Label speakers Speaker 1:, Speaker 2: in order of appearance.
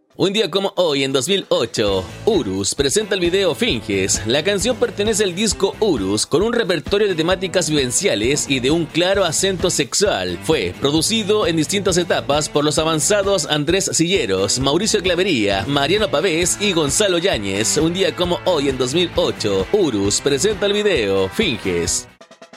Speaker 1: Un día como hoy, en 2008, Urus presenta el video Finges. La canción pertenece al disco Urus, con un repertorio de temáticas vivenciales y de un claro acento sexual. Fue producido en distintas etapas por los avanzados Andrés Silleros, Mauricio Clavería, Mariano Pavés y Gonzalo Yáñez. Un día como hoy, en 2008, Urus presenta el video Finges.